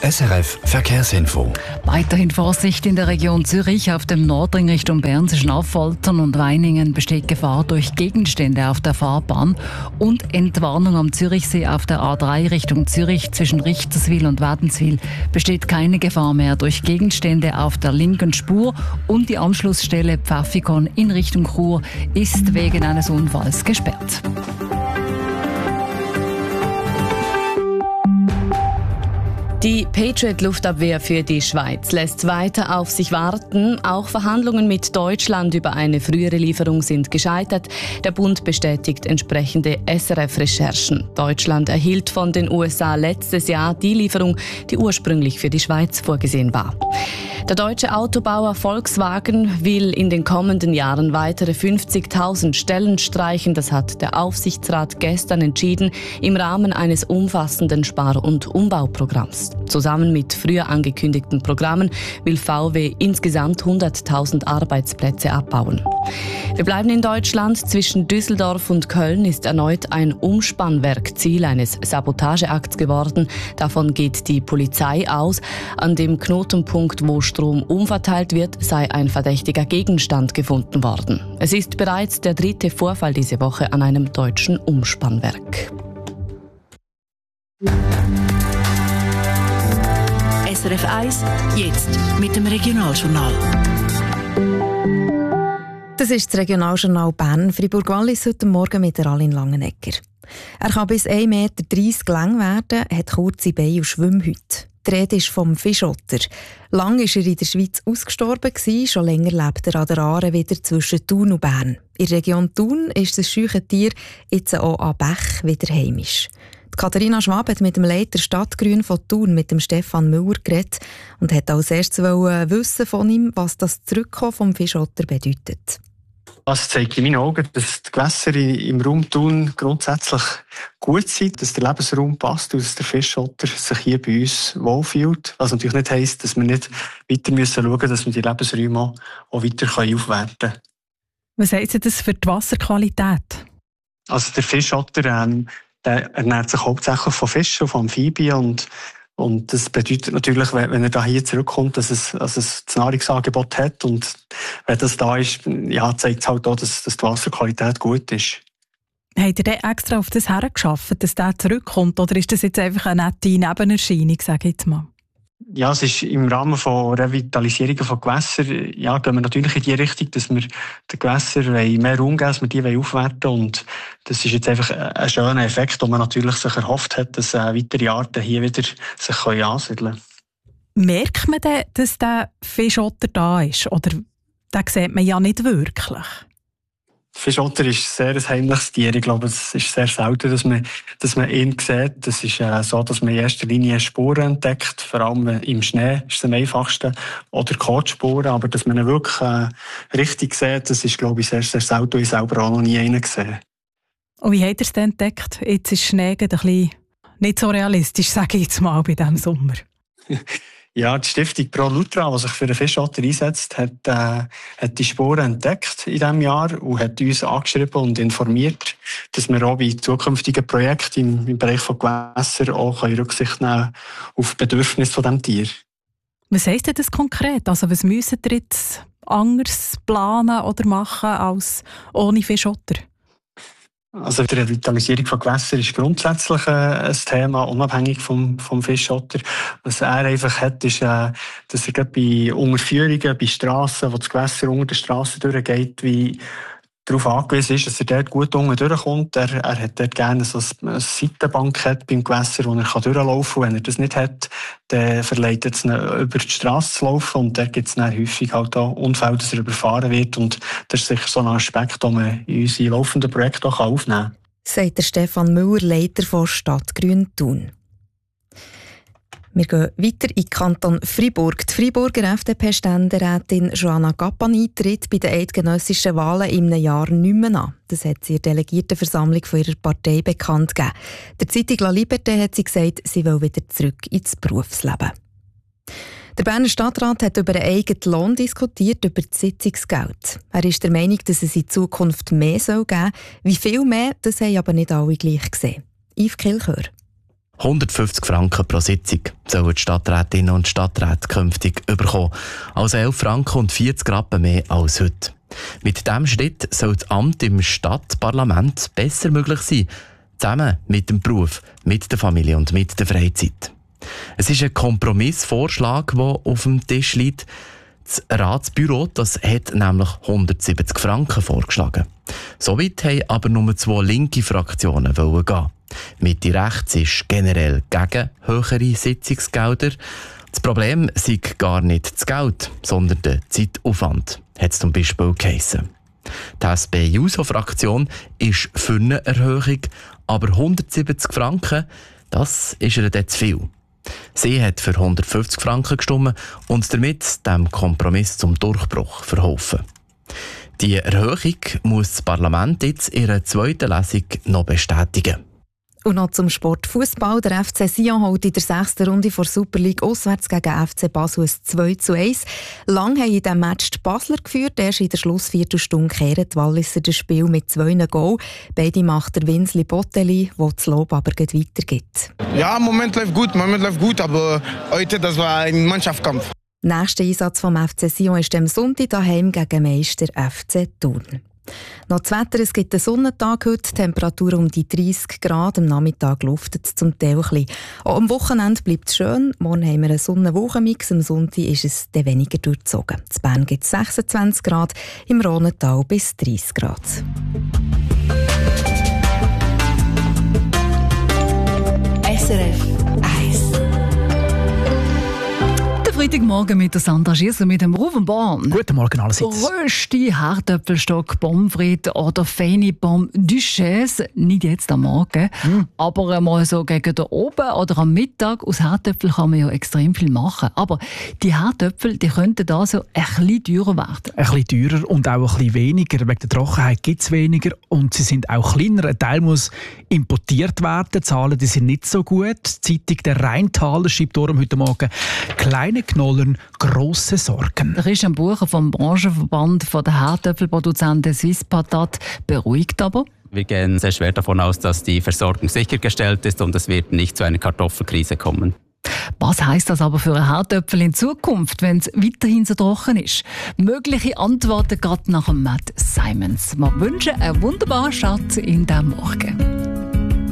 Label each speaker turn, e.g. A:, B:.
A: SRF Verkehrsinfo.
B: Weiterhin Vorsicht in der Region Zürich. Auf dem Nordring Richtung Bern zwischen Affoltern und Weiningen besteht Gefahr durch Gegenstände auf der Fahrbahn. Und Entwarnung am Zürichsee auf der A3 Richtung Zürich zwischen Richterswil und Wädenswil besteht keine Gefahr mehr durch Gegenstände auf der linken Spur. Und die Anschlussstelle Pfäffikon in Richtung Chur ist wegen eines Unfalls gesperrt.
C: Die Patriot-Luftabwehr für die Schweiz lässt weiter auf sich warten. Auch Verhandlungen mit Deutschland über eine frühere Lieferung sind gescheitert. Der Bund bestätigt entsprechende SRF-Recherchen. Deutschland erhielt von den USA letztes Jahr die Lieferung, die ursprünglich für die Schweiz vorgesehen war. Der deutsche Autobauer Volkswagen will in den kommenden Jahren weitere 50.000 Stellen streichen. Das hat der Aufsichtsrat gestern entschieden im Rahmen eines umfassenden Spar- und Umbauprogramms. Zusammen mit früher angekündigten Programmen will VW insgesamt 100.000 Arbeitsplätze abbauen. Wir bleiben in Deutschland. Zwischen Düsseldorf und Köln ist erneut ein Umspannwerk Ziel eines Sabotageakts geworden. Davon geht die Polizei aus. An dem Knotenpunkt, wo Strom umverteilt wird, sei ein verdächtiger Gegenstand gefunden worden. Es ist bereits der 3. Vorfall diese Woche an einem deutschen Umspannwerk.
D: SRF 1, jetzt mit dem Regionaljournal.
E: Das ist das Regionaljournal Bern. Fribourg-Wallis heute Morgen mit der Aline Langenegger. Er kann bis 1,30 Meter lang werden, hat kurze Beine und Schwimmhäute. Die Rede ist vom Fischotter. Lang war er in der Schweiz ausgestorben, schon länger lebt er an der Aare wieder zwischen Thun und Bern. In der Region Thun ist das scheue Tier jetzt auch an Bech wieder heimisch. Katharina Schwab hat mit dem Leiter Stadtgrün von Thun, mit dem Stefan Müller, geredet und hat als erstes wissen von ihm, was das Zurückkommen vom Fischotter bedeutet.
F: Das zeigt in meinen Augen, dass die Gewässer im Raum Thun grundsätzlich gut sind, dass der Lebensraum passt und dass der Fischotter sich hier bei uns wohlfühlt. Was natürlich nicht heisst, dass wir nicht weiter schauen müssen, dass wir die Lebensräume auch weiter aufwerten können.
G: Was heisst das für die Wasserqualität?
F: Also der Fischotter der ernährt sich hauptsächlich von Fischen und von Amphibien und das bedeutet natürlich, wenn er da hier zurückkommt, dass es das Nahrungsangebot hat und wenn das da ist, ja, zeigt es halt auch, dass die Wasserqualität gut ist.
G: Habt ihr denn extra auf das hergeschafft, dass der zurückkommt, oder ist das jetzt einfach eine nette Nebenerscheinung, sage ich jetzt mal?
F: Ja, es ist im Rahmen von Revitalisierungen von Gewässern, ja, gehen wir natürlich in die Richtung, dass wir den Gewässern mehr Raum geben, dass wir die aufwerten wollen. Und das ist jetzt einfach ein schöner Effekt, den man natürlich sich erhofft hat, dass weitere Arten hier wieder sich ansiedeln können.
G: Merkt man denn, dass der Fischotter da ist? Oder den sieht man ja nicht wirklich?
F: Fischotter ist sehr ein heimliches Tier. Ich glaube, es ist sehr selten, dass man ihn sieht. Es ist so, dass man in erster Linie Spuren entdeckt. Vor allem im Schnee ist es am einfachsten. Oder Kotspuren. Aber dass man ihn wirklich richtig sieht, das ist, glaube ich, sehr, sehr selten. Ich selber auch noch nie einen gesehen.
G: Und wie habt ihr es denn entdeckt? Jetzt ist Schnee ein bisschen nicht so realistisch, sage ich jetzt mal, bei diesem Sommer.
F: Ja, die Stiftung Pro Lutra, die sich für den Fischotter einsetzt, hat die Spuren entdeckt in diesem Jahr und hat uns angeschrieben und informiert, dass wir auch bei zukünftigen Projekten im Bereich von Gewässern auch Rücksicht nehmen auf die Bedürfnisse von diesem Tier.
G: Was heisst denn das konkret? Also was müssen ihr jetzt anders planen oder machen als ohne Fischotter?
F: Also die Revitalisierung von Gewässern ist grundsätzlich ein Thema, unabhängig vom Fischotter. Was er einfach hat, ist, dass er gerade bei Unterführungen, bei Strassen, wo das Gewässer unter der Strasse durchgeht, wie darauf angewiesen ist, dass er dort gut unten durchkommt. Er hat dort gerne so ein Seitenbankett beim Gewässer, wo er durchlaufen kann. Wenn er das nicht hat, dann verleitet es ihn, über die Strasse zu laufen. Und dort gibt es dann häufig halt auch Unfälle, dass er überfahren wird. Und das ist sicher so ein Aspekt, den man in unsere laufenden Projekte auch aufnehmen kann.
E: Sagt der Stefan Müller, Leiter von Stadtgrün Thun. Wir gehen weiter in den Kanton Freiburg. Die Freiburger FDP-Ständerätin Joanna Gappani tritt bei den eidgenössischen Wahlen im Jahr nicht mehr an. Das hat sie in der Delegiertenversammlung von ihrer Partei bekannt gegeben. Der Zeitung La Liberté hat sie gesagt, sie will wieder zurück ins Berufsleben. Der Berner Stadtrat hat über einen eigenen Lohn diskutiert, über das Sitzungsgeld. Er ist der Meinung, dass es in Zukunft mehr geben soll. Wie viel mehr, das haben aber nicht alle gleich gesehen. Yves Kilchör.
H: 150 Franken pro Sitzung sollen die Stadträtinnen und Stadträte künftig bekommen. Also 11 Franken und 40 Rappen mehr als heute. Mit diesem Schritt soll das Amt im Stadtparlament besser möglich sein, zusammen mit dem Beruf, mit der Familie und mit der Freizeit. Es ist ein Kompromissvorschlag, der auf dem Tisch liegt. Das Ratsbüro das hat nämlich 170 Franken vorgeschlagen. Soweit haben aber nur 2 linke Fraktionen gehen. Mitte rechts ist generell gegen höhere Sitzungsgelder. Das Problem sei gar nicht das Geld, sondern der Zeitaufwand, hat es zum Beispiel geheissen. Die SP-JUSO-Fraktion ist für eine Erhöhung, aber 170 Franken, das ist ihr dann zu viel. Sie hat für 150 Franken gestimmt und damit dem Kompromiss zum Durchbruch verholfen. Die Erhöhung muss das Parlament jetzt in ihrer zweiten Lesung noch bestätigen.
E: Und noch zum Sport Fußball. Der FC Sion holt in der 6. Runde vor Super League auswärts gegen FC Basel 2:1. Lang haben in diesem Match die Basler geführt. Erst in der Schlussviertelstunde kehren die Walliser das Spiel mit 2 Goals. Beide macht der Winsli Botteli, der das Lob aber weitergibt.
I: Ja, im Moment läuft gut, aber heute das war ein Mannschaftskampf.
E: Nächster Einsatz vom FC Sion ist am Sonntag daheim gegen Meister FC Thun. Noch das Wetter, es gibt einen Sonnentag heute, Temperatur um die 30 Grad, am Nachmittag luftet es zum Teil ein bisschen. Auch am Wochenende bleibt es schön, morgen haben wir einen Sonne-Wochen-Mix, am Sonntag ist es dann weniger durchgezogen. In Bern gibt es 26 Grad, im Rhonental bis 30 Grad.
D: SRF 1.
B: Freitagmorgen mit der Sandra Schiesser mit dem Rufen Born.
J: Guten Morgen allerseits.
B: Rösti, Herdöpfelstock, Pommes frites oder feine Pommes Duchesse. Nicht jetzt am Morgen, aber mal so gegen den Oben oder am Mittag. Aus Herdöpfel kann man ja extrem viel machen. Aber die Herdöpfel, die könnten da so ein bisschen teurer werden.
J: Ein bisschen teurer und auch ein bisschen weniger. Wegen der Trockenheit gibt es weniger und sie sind auch kleiner. Ein Teil muss importiert werden. Die Zahlen die sind nicht so gut. Die Zeitung «Der Rheintaler» schreibt darum heute Morgen «Kleine Knollern, grosse Sorgen».
B: Der Christian Bucher vom Branchenverband der Herdöpfelproduzenten Swiss Patat beruhigt aber.
K: Wir gehen sehr schwer davon aus, dass die Versorgung sichergestellt ist und es wird nicht zu einer Kartoffelkrise kommen.
B: Was heisst das aber für einen Herdöpfel in Zukunft, wenn es weiterhin so trocken ist? Mögliche Antworten gerade nach dem Matt Simons. Wir wünschen einen wunderbaren Start in diesem Morgen.